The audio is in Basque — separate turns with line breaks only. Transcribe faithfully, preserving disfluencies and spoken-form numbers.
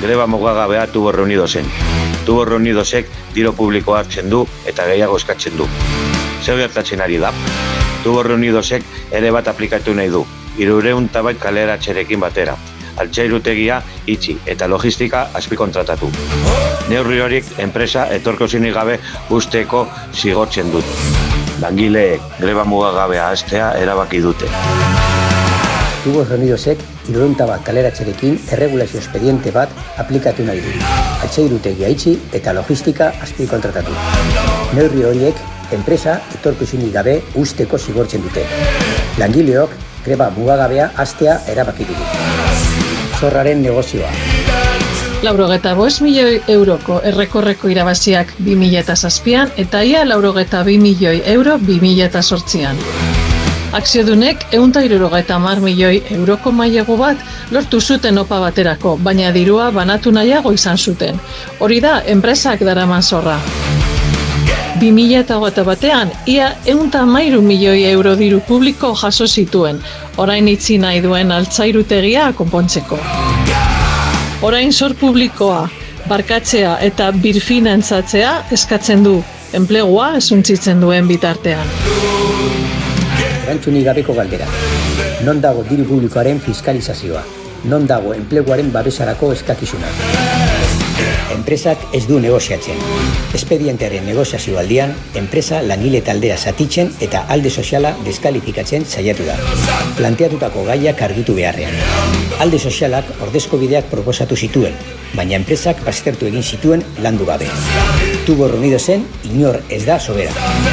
greba mugagabea Tubos Reunidosen. Tubos Reunidosek diru publikoa hartzen du eta gehiago eskatzen du. Zer gertatzen ari da? Tubos Reunidosek ere bat aplikatu nahi du, hirurehun eta bat kaleratzerekin batera. Altzairutegia itxi eta logistika azpikontratatu. Neurri horiek enpresa etorkizunik gabe usteko zigortzen dut. Langileek greba mugagabea hastea erabaki dute.
Tubos Reunidosek hirurehun eta bat kaleratzerekin erregulazio espediente bat aplikatu nahi du. Altzairutegia itxi eta logistika azpikontratatu. Neurri horiek enpresa etorkizunik gabe usteko zigortzen dute. Langileok greba mugagabea hastea erabaki dute. Zorraren negozioa.
Laurogeta bost milioi euroko errekorreko irabaziak bi mila zazpian eta ia laurogeta bi milioi euro bi mila zortzian. Akziodunek ehun eta hirurogeita hamar milioi euroko mailegu bat lortu zuten opa baterako, baina dirua banatu nahiago izan zuten. Hori da, enpresak daraman zorra. bi mila hogeita batean, ia ehun eta hamairu milioi euro diru publiko jaso zituen, orain itzi nahi duen altzairutegia konpontzeko. Orain zor publikoa, barkatzea eta birfinantzatzea eskatzen du, enplegua esuntzitzen duen bitartean.
Erantzunik gabeko galdera. Non dago diru publikoaren fiskalizazioa? Non dago enpleguaren babesarako eskakizuna? Enpresak ez du negoziatzen. Espedientearen negoziazio aldian, enpresa langile taldea zatitzen eta alde soziala deskalifikatzen saiatu da. Planteatutako gaiak argitu beharrean. Alde sozialak ordezko bideak proposatu zituen, baina enpresak baztertu egin zituen landu gabe. Tubos Reunidosen inor ez da sobera.